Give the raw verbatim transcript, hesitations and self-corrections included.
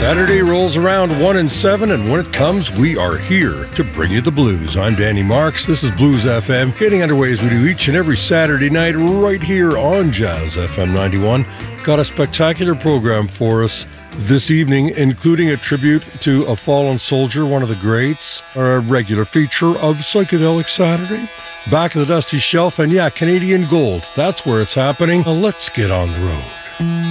Saturday rolls around one and seven, and when it comes, we are here to bring you the blues. I'm Danny Marks. This is Blues F M, getting underway as we do each and every Saturday night right here on Jazz F M ninety-one. Got a spectacular program for us this evening, including a tribute to a fallen soldier, one of the greats, a regular feature of Psychedelic Saturday. Back of the Dusty Shelf, and yeah, Canadian Gold. That's where it's happening. Now let's get on the road.